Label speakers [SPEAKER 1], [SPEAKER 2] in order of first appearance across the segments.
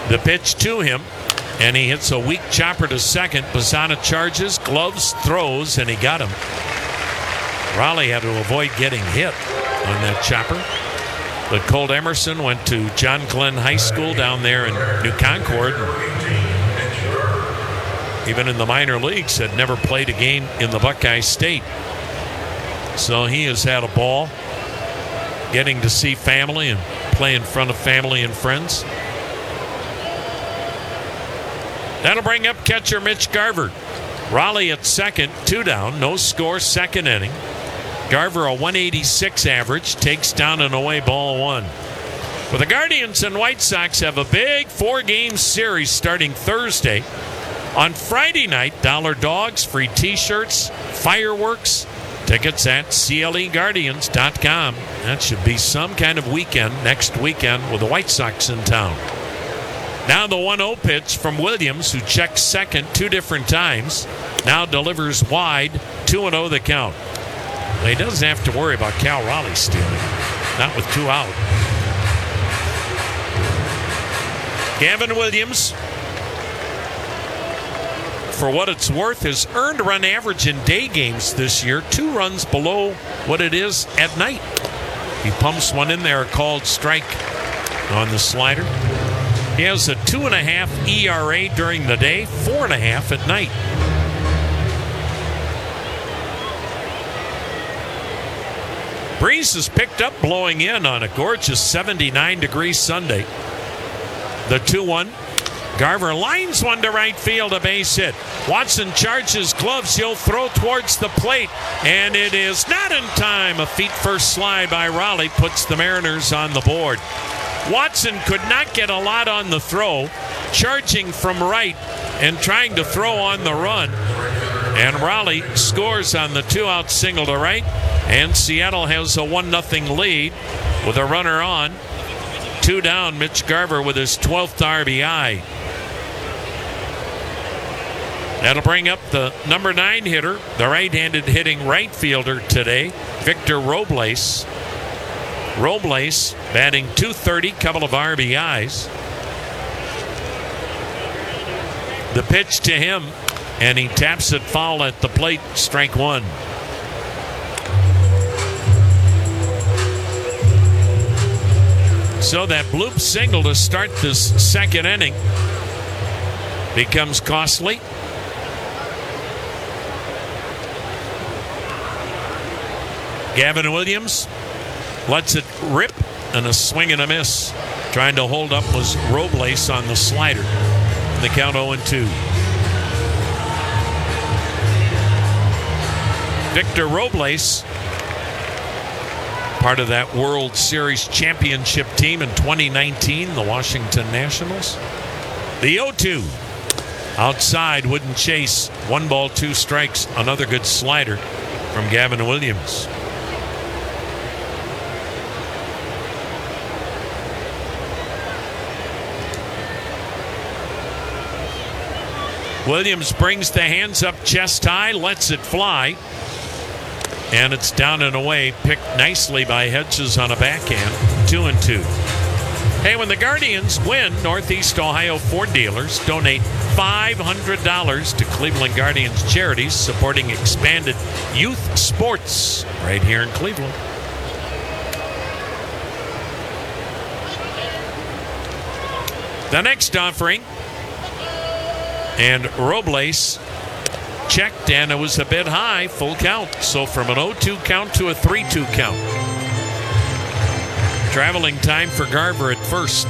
[SPEAKER 1] The pitch to him, and he hits a weak chopper to second. Pisana charges, gloves, throws, and he got him. Raleigh had to avoid getting hit on that chopper. But Colt Emerson went to John Glenn High School down there in New Concord. Even in the minor leagues, had never played a game in the Buckeye State. So he has had a ball getting to see family and play in front of family and friends. That'll bring up catcher Mitch Garver. Raleigh at second, 2 down, no score, second inning. Garver, a 186 average, takes down an away ball 1. But the Guardians and White Sox have a big 4-game series starting Thursday. On Friday night, $1 dogs, free t-shirts, fireworks, tickets at CLEGuardians.com. That should be some kind of weekend next weekend with the White Sox in town. Now the 1-0 pitch from Williams, who checks second 2 different times. Now delivers wide, 2-0 the count. He doesn't have to worry about Cal Raleigh stealing. Not with 2 out. Gavin Williams, for what it's worth, his earned run average in day games this year, 2 runs below what it is at night. He pumps one in there, called strike on the slider. He has a 2.5 ERA during the day, 4.5 at night. Breeze is picked up blowing in on a gorgeous 79-degree Sunday. The 2-1. Garver lines one to right field, a base hit. Watson charges gloves. He'll throw towards the plate, and it is not in time. A feet-first slide by Raleigh puts the Mariners on the board. Watson could not get a lot on the throw, charging from right and trying to throw on the run. And Raleigh scores on the 2-out single to right. And Seattle has a 1-0 lead with a runner on. 2 down, Mitch Garver with his 12th RBI. That'll bring up the number 9 hitter, the right-handed hitting right fielder today, Victor Robles. Robles batting .230, couple of RBIs. The pitch to him, and he taps it foul at the plate, strike 1. So that bloop single to start this second inning becomes costly. Gavin Williams lets it rip, and a swing and a miss. Trying to hold up was Robles on the slider. The count 0-2. Victor Robles, part of that World Series championship team in 2019, the Washington Nationals. The 0-2. Outside, wouldn't chase. 1 ball, 2 strikes. Another good slider from Gavin Williams. Williams brings the hands up chest high, lets it fly. And it's down and away, picked nicely by Hedges on a backhand. 2-2. Hey, when the Guardians win, Northeast Ohio Ford dealers donate $500 to Cleveland Guardians charities supporting expanded youth sports right here in Cleveland. The next offering, and Robles checked, and it was a bit high, full count. So from an 0-2 count to a 3-2 count. Traveling time for Garver at first.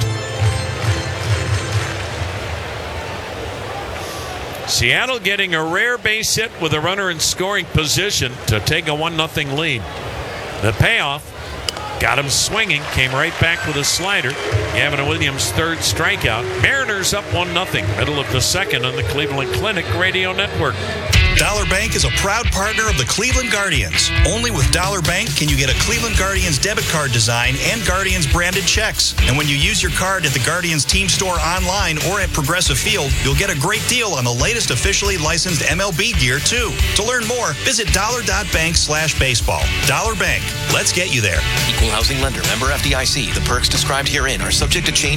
[SPEAKER 1] Seattle getting a rare base hit with a runner in scoring position to take a 1-0 lead. The payoff got him swinging, came right back with a slider. Gavin Williams' 3rd strikeout. Mariners up 1-0, middle of the second on the Cleveland Clinic Radio Network.
[SPEAKER 2] Dollar Bank is a proud partner of the Cleveland Guardians. Only with Dollar Bank can you get a Cleveland Guardians debit card design and Guardians branded checks. And when you use your card at the Guardians team store online or at Progressive Field, you'll get a great deal on the latest officially licensed MLB gear, too. To learn more, visit dollar.bank/baseball. Dollar Bank. Let's get you there.
[SPEAKER 3] Equal housing lender. Member FDIC. The perks described herein are subject to change.